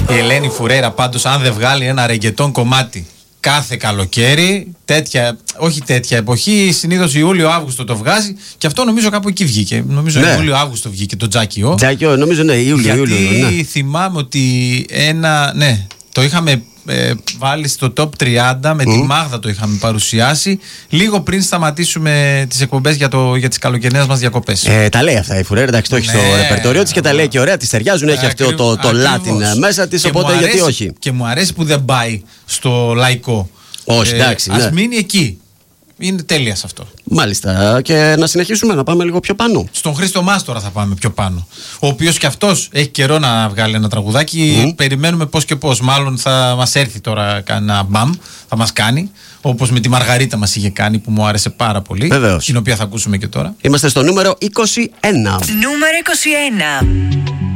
Η Ελένη Φουρέιρα πάντως, αν δεν βγάλει ένα ρεγκετόν κομμάτι κάθε καλοκαίρι, όχι τέτοια εποχή, συνήθως Ιούλιο-Αύγουστο το βγάζει, και αυτό νομίζω κάπου εκεί βγήκε. Νομίζω Ιούλιο-Αύγουστο βγήκε το Τζάκιο. Τζάκιο, νομίζω Ιούλιο. Γιατί θυμάμαι ότι το είχαμε βάλει στο top 30 με τη Μάγδα, το είχαμε παρουσιάσει λίγο πριν σταματήσουμε τις εκπομπές για τις καλοκαιρινές μας διακοπές. Τα λέει αυτά η Φουρέιρα, εντάξει, το έχει στο ρεπερτόριό της και τα λέει και ωραία, της ταιριάζουν, έχει αυτό το Latin μέσα της, οπότε γιατί όχι. Και μου αρέσει που δεν πάει στο λαϊκό. Όχι, εντάξει. Ας μείνει εκεί. Είναι τέλεια σε αυτό. Μάλιστα. Και να συνεχίσουμε να πάμε λίγο πιο πάνω. Στον Χρήστο Μάστορα θα πάμε πιο πάνω. Ο οποίος και αυτός έχει καιρό να βγάλει ένα τραγουδάκι. Περιμένουμε πώς και πώς. Μάλλον θα μας έρθει τώρα κανένα μπαμ. Θα μας κάνει. Όπως με τη Μαργαρίτα μας είχε κάνει, που μου άρεσε πάρα πολύ. Βεβαίως. Την οποία θα ακούσουμε και τώρα. Είμαστε στο νούμερο 21. Νούμερο 21.